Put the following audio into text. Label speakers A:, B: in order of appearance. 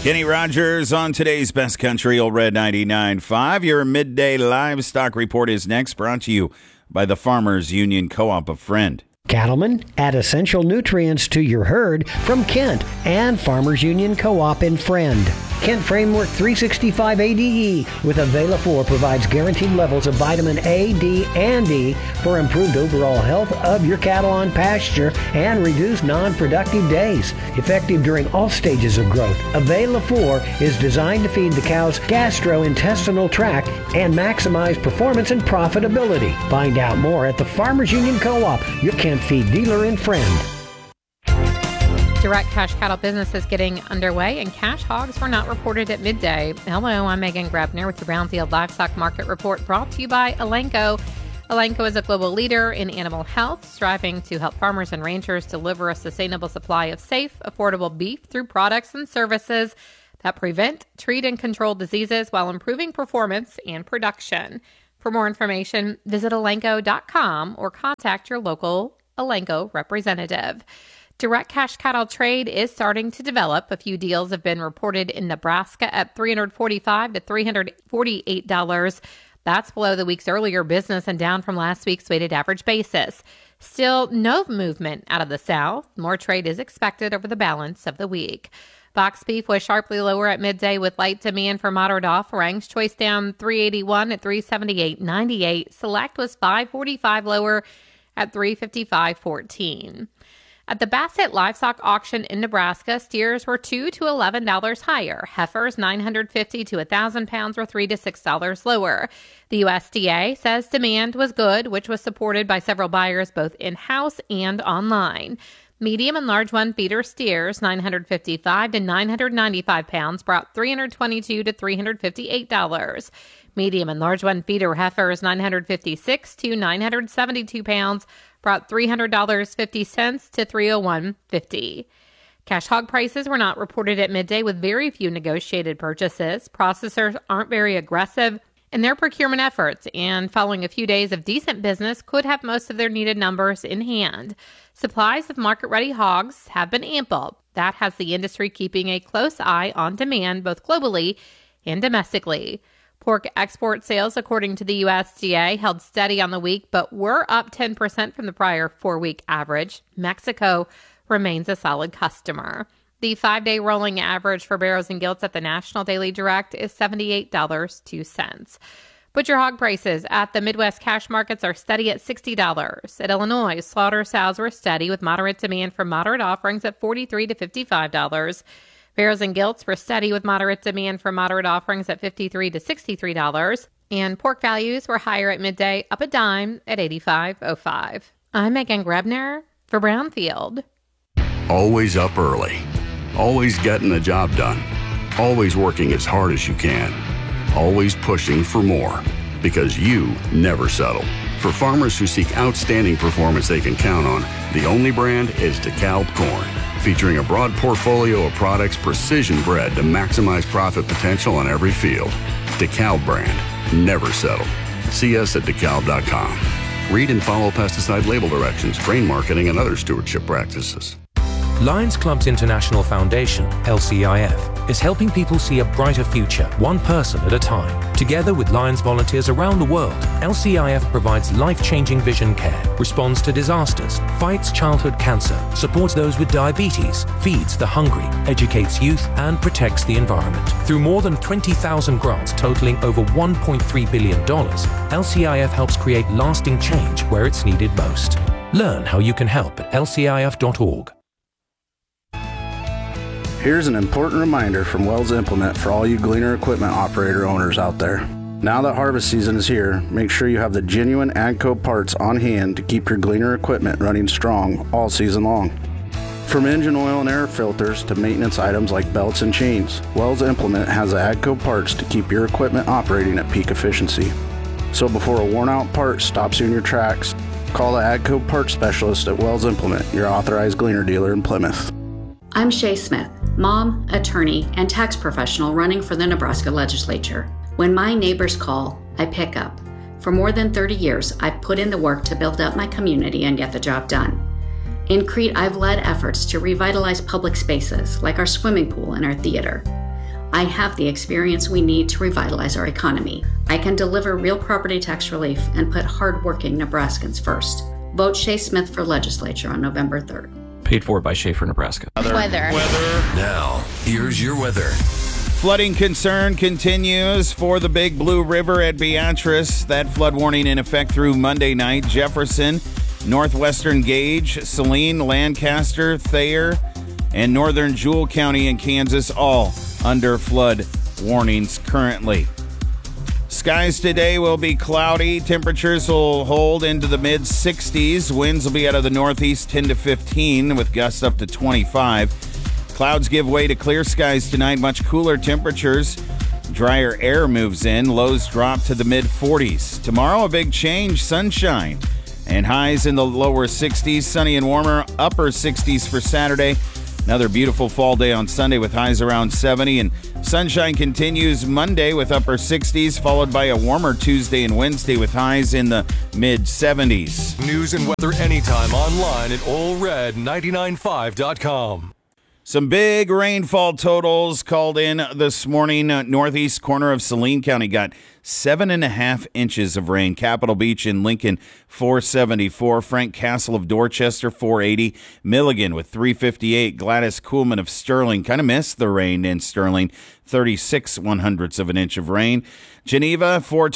A: Kenny Rogers on today's Best Country, Old Red 99.5. Your midday livestock report is next, brought to you by the Farmers Union Co-op of Friend.
B: Cattlemen, add essential nutrients to your herd from Kent and Farmers Union Co-op in Friend. Kent Framework 365 ADE with Avela-4 provides guaranteed levels of vitamin A, D, and E for improved overall health of your cattle on pasture and reduced non-productive days. Effective during all stages of growth, Avela-4 is designed to feed the cow's gastrointestinal tract and maximize performance and profitability. Find out more at the Farmers Union Co-op, your Kent feed dealer and Friend.
C: Direct cash cattle business is getting underway, and cash hogs were not reported at midday. Hello, I'm Megan Grebner with the Brownfield Livestock Market Report, brought to you by Elanco. Elanco is a global leader in animal health, striving to help farmers and ranchers deliver a sustainable supply of safe, affordable beef through products and services that prevent, treat, and control diseases while improving performance and production. For more information, visit Elanco.com or contact your local Elanco representative. Direct cash cattle trade is starting to develop. A few deals have been reported in Nebraska at $345 to $348. That's below the week's earlier business and down from last week's weighted average basis. Still no movement out of the South. More trade is expected over the balance of the week. Box beef was sharply lower at midday with light demand for moderate offerings. Choice down $381 at $378.98. Select was $545 lower at $355.14. At the Bassett Livestock Auction in Nebraska, steers were $2 to $11 higher. Heifers $950 to 1,000 pounds were $3 to $6 lower. The USDA says demand was good, which was supported by several buyers both in-house and online. Medium and large one feeder steers, 955 to 995 pounds, brought $322 to $358. Medium and large one feeder heifers, 956 to 972 pounds, brought $300.50 to $301.50. Cash hog prices were not reported at midday with very few negotiated purchases. Processors aren't very aggressive in their procurement efforts, and following a few days of decent business could have most of their needed numbers in hand. Supplies of market-ready hogs have been ample. That has the industry keeping a close eye on demand both globally and domestically. Pork export sales, according to the USDA, held steady on the week, but were up 10% from the prior 4-week average. Mexico remains a solid customer. The 5-day rolling average for barrows and gilts at the National Daily Direct is $78.02. Butcher hog prices at the Midwest cash markets are steady at $60. At Illinois, slaughter sows were steady with moderate demand for moderate offerings at $43 to $55. Barrows and gilts were steady with moderate demand for moderate offerings at $53 to $63. And pork values were higher at midday, up a dime at $85.05. I'm Megan Grebner for Brownfield.
D: Always up early. Always getting the job done. Always working as hard as you can. Always pushing for more. Because you never settle. For farmers who seek outstanding performance they can count on, the only brand is DeKalb Corn. Featuring a broad portfolio of products precision bred to maximize profit potential on every field. DeKalb brand. Never settle. See us at DeKalb.com. Read and follow pesticide label directions, grain marketing, and other stewardship practices.
E: Lions Clubs International Foundation, LCIF, is helping people see a brighter future, one person at a time. Together with Lions volunteers around the world, LCIF provides life-changing vision care, responds to disasters, fights childhood cancer, supports those with diabetes, feeds the hungry, educates youth, and protects the environment. Through more than 20,000 grants totaling over $1.3 billion, LCIF helps create lasting change where it's needed most. Learn how you can help at lcif.org.
F: Here's an important reminder from Wells Implement for all you Gleaner equipment operator owners out there. Now that harvest season is here, make sure you have the genuine AGCO parts on hand to keep your Gleaner equipment running strong all season long. From engine oil and air filters to maintenance items like belts and chains, Wells Implement has the AGCO parts to keep your equipment operating at peak efficiency. So before a worn-out part stops you in your tracks, call the AGCO parts specialist at Wells Implement, your authorized Gleaner dealer in Plymouth.
G: I'm Shay Smith, mom, attorney, and tax professional running for the Nebraska legislature. When my neighbors call, I pick up. For more than 30 years, I've put in the work to build up my community and get the job done. In Crete, I've led efforts to revitalize public spaces like our swimming pool and our theater. I have the experience we need to revitalize our economy. I can deliver real property tax relief and put hardworking Nebraskans first. Vote Shea Smith for legislature on November 3rd.
H: Paid for by Schaefer, Nebraska.
C: Weather.
I: Now, here's your weather.
A: Flooding concern continues for the Big Blue River at Beatrice. That flood warning in effect through Monday night. Jefferson, northwestern Gage, Saline, Lancaster, Thayer, and northern Jewell County in Kansas, all under flood warnings currently. Skies today will be cloudy. Temperatures will hold into the mid-60s. Winds will be out of the northeast 10 to 15 with gusts up to 25. Clouds give way to clear skies tonight. Much cooler temperatures. Drier air moves in. Lows drop to the mid-40s. Tomorrow, a big change. Sunshine and highs in the lower 60s. Sunny and warmer. Upper 60s for Saturday. Another beautiful fall day on Sunday with highs around 70. And sunshine continues Monday with upper 60s, followed by a warmer Tuesday and Wednesday with highs in the mid-70s.
I: News and weather anytime online at allred995.com.
A: Some big rainfall totals called in this morning. Northeast corner of Saline County got 7.5 inches of rain. Capitol Beach in Lincoln, 474. Frank Castle of Dorchester, 480. Milligan with 358. Gladys Kuhlman of Sterling kind of missed the rain in Sterling, 36 1/100 of an inch of rain. Geneva, 420.